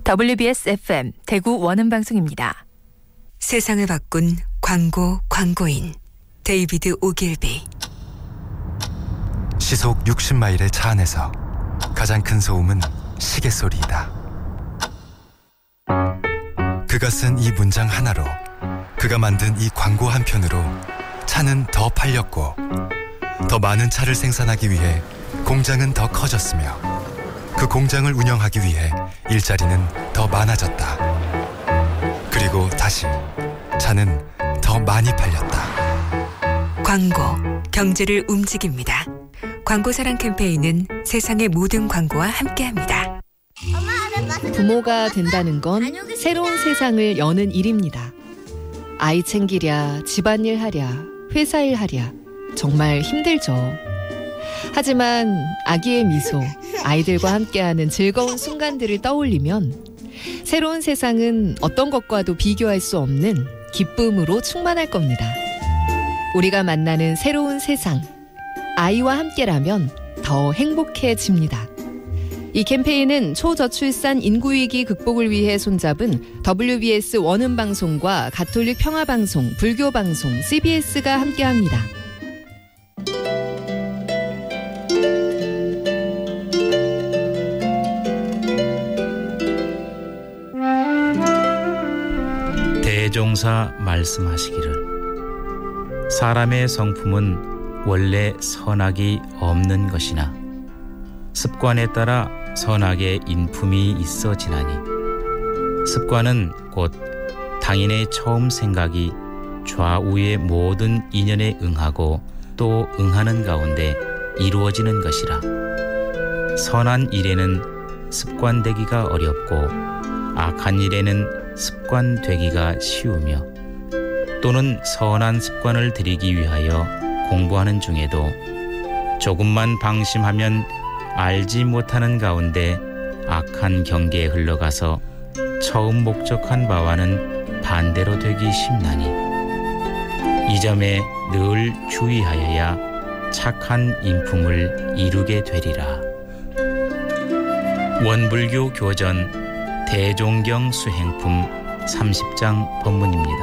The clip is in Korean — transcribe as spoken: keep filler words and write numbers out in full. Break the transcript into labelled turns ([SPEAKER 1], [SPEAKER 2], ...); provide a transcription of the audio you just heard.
[SPEAKER 1] 더블유비에스 에프엠 대구 원음방송입니다.
[SPEAKER 2] 세상을 바꾼 광고 광고인 데이비드 오길비.
[SPEAKER 3] 시속 육십 마일의 차 안에서 가장 큰 소음은 시계 소리이다. 그가 쓴 이 문장 하나로, 그가 만든 이 광고 한 편으로 차는 더 팔렸고, 더 많은 차를 생산하기 위해 공장은 더 커졌으며, 그 공장을 운영하기 위해 일자리는 더 많아졌다. 그리고 다시 차는 더 많이 팔렸다.
[SPEAKER 2] 광고, 경제를 움직입니다. 광고사랑 캠페인은 세상의 모든 광고와 함께합니다.
[SPEAKER 4] 부모가 된다는 건 새로운 세상을 여는 일입니다. 아이 챙기랴, 집안일 하랴, 회사일 하랴, 정말 힘들죠. 하지만 아기의 미소, 아이들과 함께하는 즐거운 순간들을 떠올리면 새로운 세상은 어떤 것과도 비교할 수 없는 기쁨으로 충만할 겁니다. 우리가 만나는 새로운 세상, 아이와 함께라면 더 행복해집니다. 이 캠페인은 초저출산 인구위기 극복을 위해 손잡은 더블유비에스 원음방송과 가톨릭 평화방송, 불교방송, 씨비에스가 함께합니다.
[SPEAKER 5] 대종사 말씀하시기를, 사람의 성품은 원래 선악이 없는 것이나 습관에 따라 선악의 인품이 있어지나니, 습관은 곧 당인의 처음 생각이 좌우의 모든 인연에 응하고 또 응하는 가운데 이루어지는 것이라. 선한 일에는 습관되기가 어렵고 악한 일에는 습관되기가 쉬우며, 또는 선한 습관을 들이기 위하여 공부하는 중에도 조금만 방심하면 알지 못하는 가운데 악한 경계에 흘러가서 처음 목적한 바와는 반대로 되기 쉽나니, 이 점에 늘 주의하여야 착한 인품을 이루게 되리라. 원불교 교전 대종경 수행품 삼십 장 법문입니다.